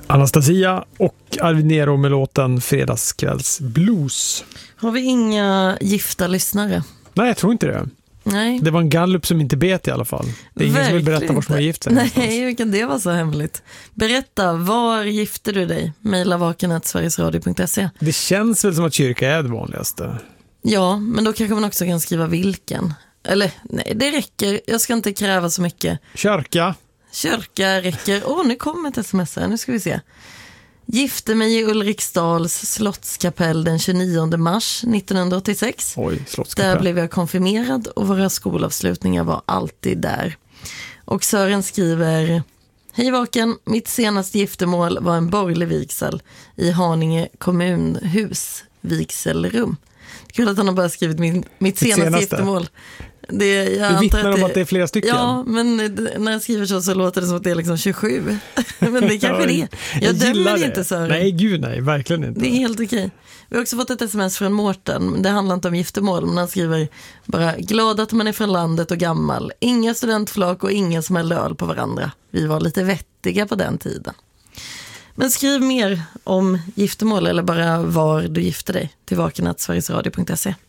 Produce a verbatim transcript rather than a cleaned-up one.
Anastasia och Arvid Nero med låten Fredagskvälls Blues. Har vi inga gifta lyssnare? Nej, jag tror inte det. Nej. Det var en gallup som inte bet i alla fall. Det är ingen som vill berätta var som har gift sig. Nej, hur kan det vara så hemligt? Berätta, var gifte du dig? Maila vaken snabel-a sverigesradio punkt se. Det känns väl som att kyrka är det vanligaste. Ja, men då kanske man också kan skriva vilken. Eller, nej, det räcker. Jag ska inte kräva så mycket. Kyrka. Kyrka räcker. Åh, oh, nu kommer ett sms här. Nu ska vi se. Gifte mig i Ulriksdals slottskapell den tjugonionde mars nittonhundraåttiosex. Oj, slottskapell. Där blev jag konfirmerad och våra skolavslutningar var alltid där. Och Sören skriver: Hej vaken, mitt senaste giftermål var en borgerlig vigsel i Haninge kommunhus vigselrum. Det är kul att han har bara skrivit min, mitt senaste, senaste giftermål. Det, jag du vittnar att det, om att det är flera stycken. Ja, men när jag skriver så så låter det som att det är liksom tjugosju. Men det kanske det är. Jag, jag dömer det inte, Sören. Nej, gud nej, verkligen inte. Det är helt okej. Vi har också fått ett sms från Mårten. Det handlar inte om giftermål, men han skriver bara: glad att man är från landet och gammal. Inga studentflak och ingen som hällde öl på varandra. Vi var lite vettiga på den tiden. Men skriv mer om giftermål eller bara var du gifter dig till vaken snabel-a sverigesradio punkt se.